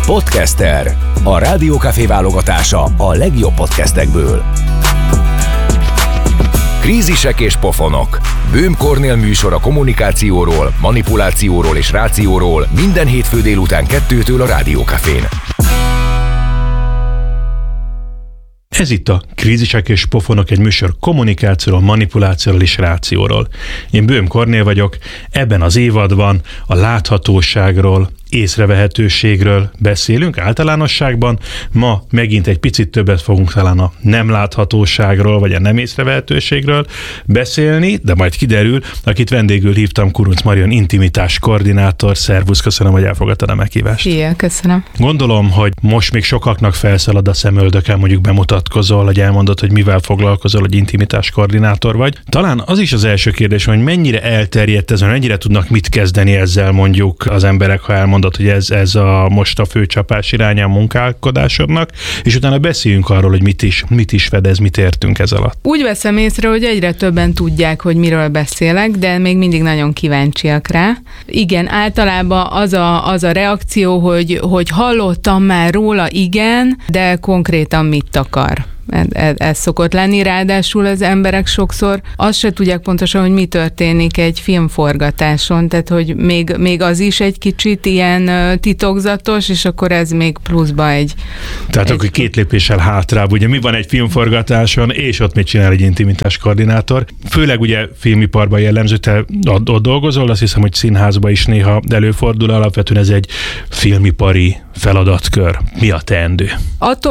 Podcaster, a Rádiókafé válogatása a legjobb podcastekből. Krízisek és pofonok. Böhm Kornél műsor a kommunikációról, manipulációról és rációról minden hétfő délután 2-től a Rádiókafén. Ez itt a Krízisek és pofonok, egy műsor kommunikációról, manipulációról és rációról. Én Böhm Kornél vagyok, ebben az évadban a láthatóságról, észrevehetőségről beszélünk általánosságban. Ma megint egy picit többet fogunk talán a nem láthatóságról, vagy a nem észrevehetőségről beszélni, de majd kiderül, akit vendégül hívtam, Kuruncz Marion intimitás koordinátor. Szervusz, köszönöm, hogy elfogadtad a meghívást. Szia, köszönöm. Gondolom, hogy most még sokaknak felszalad a szemöldöken, mondjuk bemutatkozol, hogy elmondod, hogy mivel foglalkozol, hogy intimitás koordinátor vagy. Talán az is az első kérdés, hogy mennyire elterjedt ez, mennyire tudnak mit kezdeni ezzel mondjuk az emberek, ha elmondod, hogy ez most a főcsapás iránya a munkálkodásodnak, és utána beszéljünk arról, hogy mit is fedez, mit értünk ez alatt. Úgy veszem észre, hogy egyre többen tudják, hogy miről beszélek, de még mindig nagyon kíváncsiak rá. Igen, általában az a reakció, hogy hallottam már róla, igen, de konkrétan mit akar. Ez szokott lenni, ráadásul az emberek sokszor azt se tudják pontosan, hogy mi történik egy filmforgatáson, tehát hogy még az is egy kicsit ilyen titokzatos, és akkor ez még pluszba egy... Tehát akkor két lépéssel hátrább, ugye mi van egy filmforgatáson, és ott mit csinál egy intimitás koordinátor. Főleg ugye filmiparban jellemző, te ott dolgozol, azt hiszem, hogy színházban is néha előfordul, alapvetően ez egy filmipari feladatkör. Mi a teendő?